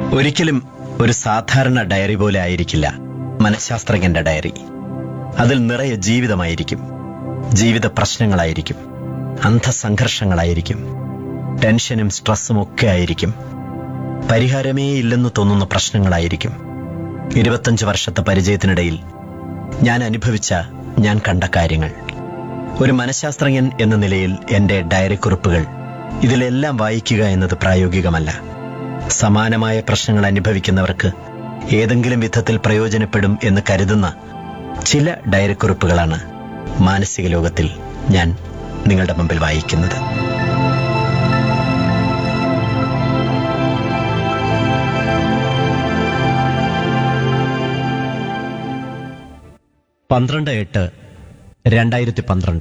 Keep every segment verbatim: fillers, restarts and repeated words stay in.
ഒരിക്കലും ഒരു സാധാരണ ഡയറി പോലെ ആയിരിക്കില്ല മനഃശാസ്ത്രജ്ഞന്റെ ഡയറി. അതിൽ നിറയെ ജീവിതമായിരിക്കും, ജീവിത പ്രശ്നങ്ങളായിരിക്കും, അന്ധസംഘർഷങ്ങളായിരിക്കും, ടെൻഷനും സ്ട്രെസ്സും ഒക്കെ ആയിരിക്കും, പരിഹാരമേ ഇല്ലെന്ന് തോന്നുന്ന പ്രശ്നങ്ങളായിരിക്കും. ഇരുപത്തഞ്ച് വർഷത്തെ പരിചയത്തിനിടയിൽ ഞാൻ അനുഭവിച്ച, ഞാൻ കണ്ട കാര്യങ്ങൾ. ഒരു മനഃശാസ്ത്രജ്ഞൻ എന്ന നിലയിൽ എന്റെ ഡയറി കുറിപ്പുകൾ ഇതിലെല്ലാം വായിക്കുക എന്നത് പ്രായോഗികമല്ല. സമാനമായ പ്രശ്നങ്ങൾ അനുഭവിക്കുന്നവർക്ക് ഏതെങ്കിലും വിധത്തിൽ പ്രയോജനപ്പെടും എന്ന് കരുതുന്ന ചില ഡയറി കുറിപ്പുകളാണ് മാനസിക ലോകത്തിൽ ഞാൻ നിങ്ങളുടെ മുമ്പിൽ വായിക്കുന്നത്. പന്ത്രണ്ട് എട്ട് രണ്ടായിരത്തി പന്ത്രണ്ട്.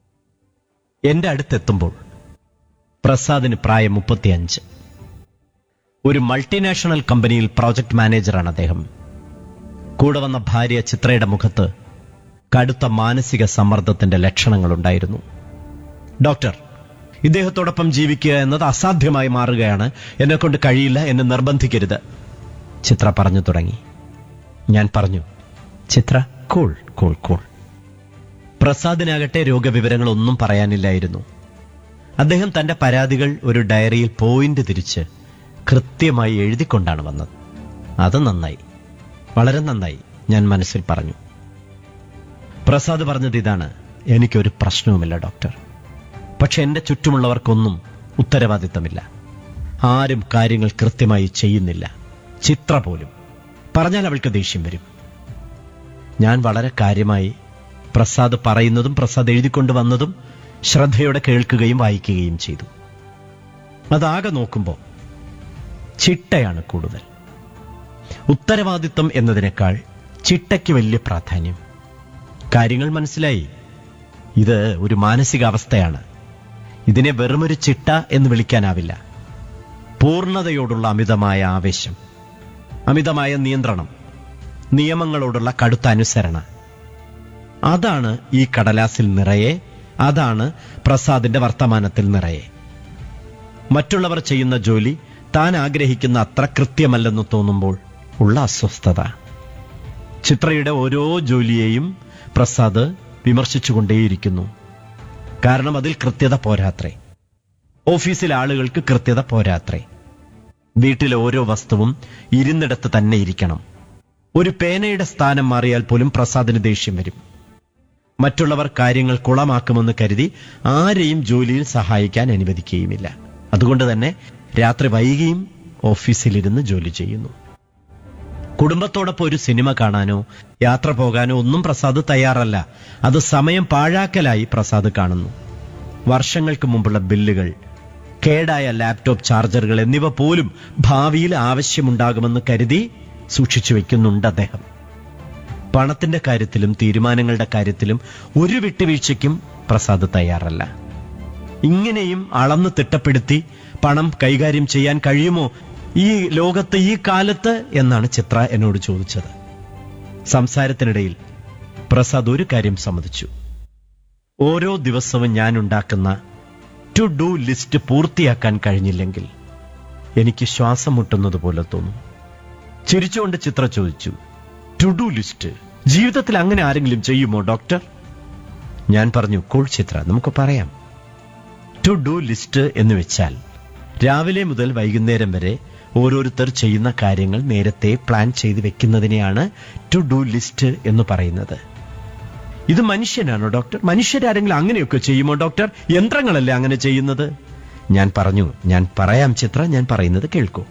എന്റെ അടുത്തെത്തുമ്പോൾ പ്രസാദിന് പ്രായം മുപ്പത്തിയഞ്ച്. ഒരു മൾട്ടിനാഷണൽ കമ്പനിയിൽ പ്രോജക്ട് മാനേജറാണ് അദ്ദേഹം. കൂടെ വന്ന ഭാര്യ ചിത്രയുടെ മുഖത്ത് കടുത്ത മാനസിക സമ്മർദ്ദത്തിന്റെ ലക്ഷണങ്ങളുണ്ടായിരുന്നു. ഡോക്ടർ, ഇദ്ദേഹത്തോടൊപ്പം ജീവിക്കുക എന്നത് അസാധ്യമായി മാറുകയാണ്. എന്നെ കൊണ്ട് കഴിയില്ല, എന്നെ നിർബന്ധിക്കരുത്, ചിത്ര പറഞ്ഞു തുടങ്ങി. ഞാൻ പറഞ്ഞു, ചിത്ര, കൂൾ കൂൾ കൂൾ. പ്രസാദിനാകട്ടെ രോഗവിവരങ്ങളൊന്നും പറയാനില്ലായിരുന്നു. അദ്ദേഹം തന്റെ പരാതികൾ ഒരു ഡയറിയിൽ പോയിന്റ് തിരിച്ച് കൃത്യമായി എഴുതിക്കൊണ്ടാണ് വന്നത്. അത് നന്നായി, വളരെ നന്നായി, ഞാൻ മനസ്സിൽ പറഞ്ഞു. പ്രസാദ് പറഞ്ഞത് ഇതാണ്: എനിക്കൊരു പ്രശ്നവുമില്ല ഡോക്ടർ, പക്ഷെ എന്റെ ചുറ്റുമുള്ളവർക്കൊന്നും ഉത്തരവാദിത്തമില്ല. ആരും കാര്യങ്ങൾ കൃത്യമായി ചെയ്യുന്നില്ല, ചിത്ര പോലും. പറഞ്ഞാൽ അവൾക്ക് ദേഷ്യം വരും. ഞാൻ വളരെ കാര്യമായി പ്രസാദ് പറയുന്നതും പ്രസാദ് എഴുതിക്കൊണ്ട് വന്നതും ശ്രദ്ധയോടെ കേൾക്കുകയും വായിക്കുകയും ചെയ്തു. അതാകെ നോക്കുമ്പോൾ ചിട്ടയാണ് കൂടുതൽ. ഉത്തരവാദിത്വം എന്നതിനേക്കാൾ ചിട്ടയ്ക്ക് വലിയ പ്രാധാന്യം. കാര്യങ്ങൾ മനസ്സിലായി. ഇത് ഒരു മാനസികാവസ്ഥയാണ്. ഇതിനെ വെറുമൊരു ചിട്ട എന്ന് വിളിക്കാനാവില്ല. പൂർണ്ണതയോടുള്ള അമിതമായ ആവേശം, അമിതമായ നിയന്ത്രണം, നിയമങ്ങളോടുള്ള കടുത്ത അനുസരണ, അതാണ് ഈ കടലാസിൽ നിറയെ, അതാണ് പ്രസാദിന്റെ വർത്തമാനത്തിൽ നിറയെ. മറ്റുള്ളവർ ചെയ്യുന്ന ജോലി താൻ ആഗ്രഹിക്കുന്ന അത്ര കൃത്യമല്ലെന്ന് തോന്നുമ്പോൾ ഉള്ള അസ്വസ്ഥത. ചിത്രയുടെ ഓരോ ജോലിയെയും പ്രസാദ് വിമർശിച്ചുകൊണ്ടേയിരിക്കുന്നു. കാരണം അതിൽ കൃത്യത പോരാത്രേ. ഓഫീസിലെ ആളുകൾക്ക് കൃത്യത പോരാത്രേ. വീട്ടിലെ ഓരോ വസ്തുവും ഇരുന്നിടത്ത് തന്നെ ഇരിക്കണം. ഒരു പേനയുടെ സ്ഥാനം മാറിയാൽ പോലും പ്രസാദിന് ദേഷ്യം വരും. മറ്റുള്ളവർ കാര്യങ്ങൾ കുളമാക്കുമെന്ന് കരുതി ആരെയും ജോലിയിൽ സഹായിക്കാൻ അനുവദിക്കുകയുമില്ല. അതുകൊണ്ട് തന്നെ രാത്രി വൈകിയും ഓഫീസിലിരുന്ന് ജോലി ചെയ്യുന്നു. കുടുംബത്തോടൊപ്പം ഒരു സിനിമ കാണാനോ യാത്ര പോകാനോ ഒന്നും പ്രസാദ് തയ്യാറല്ല. അത് സമയം പാഴാക്കലായി പ്രസാദ് കാണുന്നു. വർഷങ്ങൾക്ക് മുമ്പുള്ള ബില്ലുകൾ, കേടായ ലാപ്ടോപ്പ് ചാർജറുകൾ എന്നിവ പോലും ഭാവിയിൽ ആവശ്യമുണ്ടാകുമെന്ന് കരുതി സൂക്ഷിച്ചു വെക്കുന്നുണ്ട് അദ്ദേഹം. പണത്തിന്റെ കാര്യത്തിലും തീരുമാനങ്ങളുടെ കാര്യത്തിലും ഒരു വിട്ടുവീഴ്ചയ്ക്കും പ്രസാദ് തയ്യാറല്ല. ഇങ്ങനെയും അളന്ന് തിട്ടപ്പെടുത്തി പണം കൈകാര്യം ചെയ്യാൻ കഴിയുമോ ഈ ലോകത്ത്, ഈ കാലത്ത് എന്നാണ് ചിത്ര എന്നോട് ചോദിച്ചത്. സംസാരത്തിനിടയിൽ പ്രസാദ് ഒരു കാര്യം സമ്മതിച്ചു: ഓരോ ദിവസവും ഞാൻ ഉണ്ടാക്കുന്ന ടു ഡു ലിസ്റ്റ് പൂർത്തിയാക്കാൻ കഴിഞ്ഞില്ലെങ്കിൽ എനിക്ക് ശ്വാസം മുട്ടുന്നത് പോലെ തോന്നും. ചിരിച്ചുകൊണ്ട് ചിത്ര ചോദിച്ചു, ടു ഡു ലിസ്റ്റ് ജീവിതത്തിൽ അങ്ങനെ ആരെങ്കിലും ചെയ്യുമോ ഡോക്ടർ? ഞാൻ പറഞ്ഞു, കൂൾ ചിത്ര, നമുക്ക് പറയാം. ടു ഡു ലിസ്റ്റ് എന്ന് വെച്ചാൽ രാവിലെ മുതൽ വൈകുന്നേരം വരെ ഓരോരുത്തർ ചെയ്യുന്ന കാര്യങ്ങൾ നേരത്തെ പ്ലാൻ ചെയ്ത് വെക്കുന്നതിനെയാണ് ടു ഡു ലിസ്റ്റ് എന്ന് പറയുന്നത്. ഇത് മനുഷ്യനാണോ ഡോക്ടർ? മനുഷ്യരാരെങ്കിലും അങ്ങനെയൊക്കെ ചെയ്യുമോ ഡോക്ടർ? യന്ത്രങ്ങളല്ലേ അങ്ങനെ ചെയ്യുന്നത്? ഞാൻ പറഞ്ഞു, ഞാൻ പറയാം ചിത്ര, ഞാൻ പറയുന്നത് കേൾക്കൂ.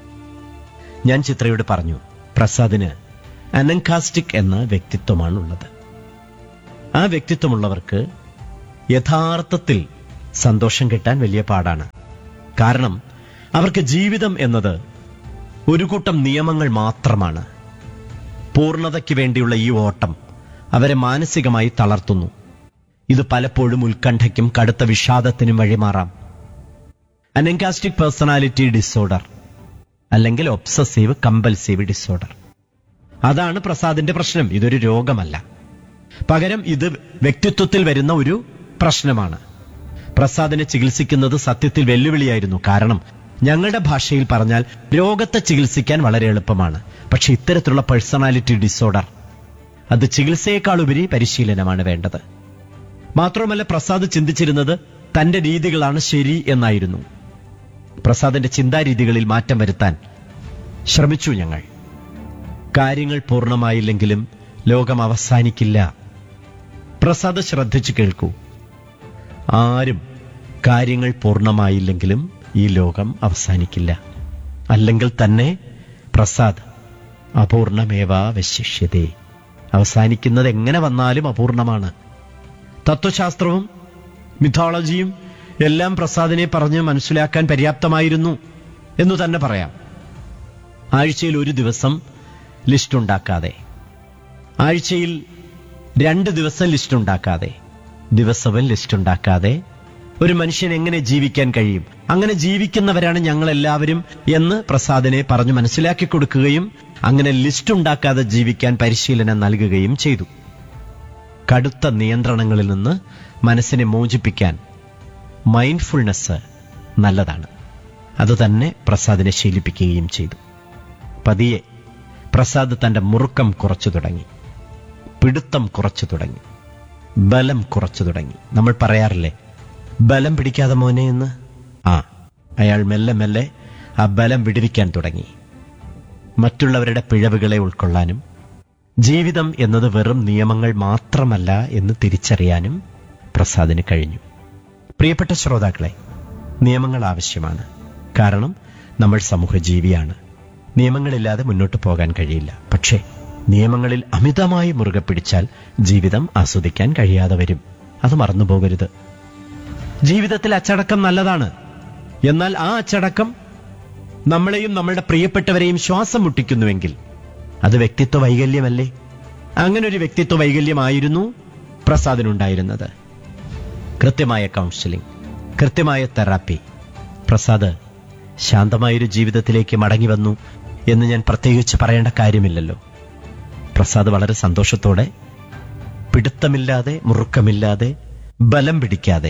ഞാൻ ചിത്രയോട് പറഞ്ഞു, പ്രസാദിന് അനങ്കാസ്റ്റിക് എന്ന വ്യക്തിത്വമാണുള്ളത്. ആ വ്യക്തിത്വമുള്ളവർക്ക് യഥാർത്ഥത്തിൽ സന്തോഷം കിട്ടാൻ വലിയ പാടാണ്. കാരണം അവർക്ക് ജീവിതം എന്നത് ഒരു കൂട്ടം നിയമങ്ങൾ മാത്രമാണ്. പൂർണ്ണതയ്ക്ക് വേണ്ടിയുള്ള ഈ ഓട്ടം അവരെ മാനസികമായി തളർത്തുന്നു. ഇത് പലപ്പോഴും ഉത്കണ്ഠയ്ക്കും കടുത്ത വിഷാദത്തിനും വഴിമാറാം. അനങ്കാസ്റ്റിക് പേഴ്സണാലിറ്റി ഡിസോർഡർ അല്ലെങ്കിൽ ഒബ്സസീവ് കമ്പൽസീവ് ഡിസോർഡർ, അതാണ് പ്രസാദിന്റെ പ്രശ്നം. ഇതൊരു രോഗമല്ല, പകരം ഇത് വ്യക്തിത്വത്തിൽ വരുന്ന ഒരു പ്രശ്നമാണ്. പ്രസാദിനെ ചികിത്സിക്കുന്നത് സത്യത്തിൽ വെല്ലുവിളിയായിരുന്നു. കാരണം ഞങ്ങളുടെ ഭാഷയിൽ പറഞ്ഞാൽ രോഗത്തെ ചികിത്സിക്കാൻ വളരെ എളുപ്പമാണ്. പക്ഷെ ഇത്തരത്തിലുള്ള പേഴ്സണാലിറ്റി ഡിസോർഡർ, അത് ചികിത്സയെക്കാളുപരി പരിശീലനമാണ് വേണ്ടത്. മാത്രമല്ല, പ്രസാദ് ചിന്തിച്ചിരുന്നത് തന്റെ രീതികളാണ് ശരി എന്നായിരുന്നു. പ്രസാദിന്റെ ചിന്താരീതികളിൽ മാറ്റം വരുത്താൻ ശ്രമിച്ചു ഞങ്ങൾ. കാര്യങ്ങൾ പൂർണ്ണമായില്ലെങ്കിലും ലോകം അവസാനിക്കില്ല. പ്രസാദ് ശ്രദ്ധിച്ചു കേൾക്കൂ. ആരും കാര്യങ്ങൾ പൂർണ്ണമായില്ലെങ്കിലും ഈ ലോകം അവസാനിക്കില്ല. അല്ലെങ്കിൽ തന്നെ പ്രസാദ് അപൂർണമേവാവശിഷ്യതേ, അവസാനിക്കുന്നത് എങ്ങനെ വന്നാലും അപൂർണമാണ്. തത്വശാസ്ത്രവും മിഥോളജിയും എല്ലാം പ്രസാദിനെ പറഞ്ഞ് മനസ്സിലാക്കാൻ പര്യാപ്തമായിരുന്നു എന്നു തന്നെ പറയാം. ആഴ്ചയിൽ ഒരു ദിവസം ലിസ്റ്റ് ഉണ്ടാക്കാതെ, ആഴ്ചയിൽ രണ്ട് ദിവസം ലിസ്റ്റ് ഉണ്ടാക്കാതെ, ദിവസവും ലിസ്റ്റ് ഉണ്ടാക്കാതെ ഒരു മനുഷ്യൻ എങ്ങനെ ജീവിക്കാൻ കഴിയും? അങ്ങനെ ജീവിക്കുന്നവരാണ് ഞങ്ങളെല്ലാവരും എന്ന് പ്രസാദിനെ പറഞ്ഞു മനസ്സിലാക്കി കൊടുക്കുകയും അങ്ങനെ ലിസ്റ്റ് ഉണ്ടാക്കാതെ ജീവിക്കാൻ പരിശീലനം നൽകുകയും ചെയ്തു. കടുത്ത നിയന്ത്രണങ്ങളിൽ നിന്ന് മനസ്സിനെ മോചിപ്പിക്കാൻ മൈൻഡ്ഫുൾനെസ് നല്ലതാണ്. അതുതന്നെ പ്രസാദിനെ ശീലിപ്പിക്കുകയും ചെയ്തു. പതിയെ പ്രസാദ് തന്റെ മുറുക്കം കുറച്ചു തുടങ്ങി, പിടുത്തം കുറച്ചു തുടങ്ങി, ബലം കുറച്ചു തുടങ്ങി. നമ്മൾ പറയാറില്ലേ, ബലം പിടിക്കാതെ മോനെ എന്ന്? ആ, അയാൾ മെല്ലെ മെല്ലെ ആ ബലം വിടുവിക്കാൻ തുടങ്ങി. മറ്റുള്ളവരുടെ പിഴവുകളെ ഉൾക്കൊള്ളാനും ജീവിതം എന്നത് വെറും നിയമങ്ങൾ മാത്രമല്ല എന്ന് തിരിച്ചറിയാനും പ്രസാദിന് കഴിഞ്ഞു. പ്രിയപ്പെട്ട ശ്രോതാക്കളെ, നിയമങ്ങൾ ആവശ്യമാണ്. കാരണം നമ്മൾ സമൂഹജീവിയാണ്. നിയമങ്ങളില്ലാതെ മുന്നോട്ട് പോകാൻ കഴിയില്ല. പക്ഷേ നിയമങ്ങളിൽ അമിതമായി മുറുകെ പിടിച്ചാൽ ജീവിതം ആസ്വദിക്കാൻ കഴിയാതെ വരും. അത് മറന്നുപോകരുത്. ജീവിതത്തിൽ അച്ചടക്കം നല്ലതാണ്. എന്നാൽ ആ അച്ചടക്കം നമ്മളെയും നമ്മളുടെ പ്രിയപ്പെട്ടവരെയും ശ്വാസം മുട്ടിക്കുന്നുവെങ്കിൽ അത് വ്യക്തിത്വ വൈകല്യമല്ലേ? അങ്ങനെ ഒരു വ്യക്തിത്വ വൈകല്യമായിരുന്നു പ്രസാദിനുണ്ടായിരുന്നത്. കൃത്യമായ കൗൺസിലിംഗ്, കൃത്യമായ തെറാപ്പി. പ്രസാദ് ശാന്തമായൊരു ജീവിതത്തിലേക്ക് മടങ്ങി വന്നു എന്ന് ഞാൻ പ്രത്യേകിച്ച് പറയേണ്ട കാര്യമില്ലല്ലോ. പ്രസാദ് വളരെ സന്തോഷത്തോടെ, പിടുത്തമില്ലാതെ, മുറുക്കമില്ലാതെ, ബലം പിടിക്കാതെ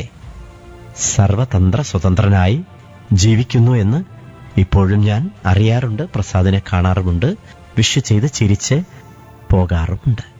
സർവതന്ത്ര സ്വതന്ത്രനായി ജീവിക്കുന്നു എന്ന് ഇപ്പോഴും ഞാൻ അറിയാറുണ്ട്. പ്രസാദിനെ കാണാറുമുണ്ട്. വിഷ് ചെയ്ത് ചിരിച്ച് പോകാറുമുണ്ട്.